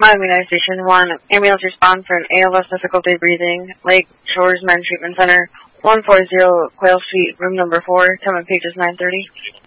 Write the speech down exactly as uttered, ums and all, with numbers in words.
Miami United Station one, ambulance respond for an A L S difficulty breathing, Lake Shores Men Treatment Center, one forty Quail Street, room number four, time of pages nine thirty.